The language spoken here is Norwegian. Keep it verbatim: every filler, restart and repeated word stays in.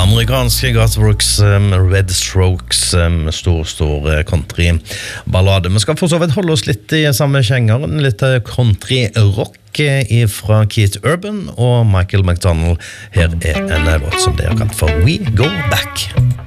Amerikanske Gasworks, um, Red Strokes, um, stor, stor uh, country-ballade. Vi skal for så vidt holde oss litt i samme sjengeren, litt country-rock fra Keith Urban og Michael McDonald. Her er en låt som dere kan få We Go Back.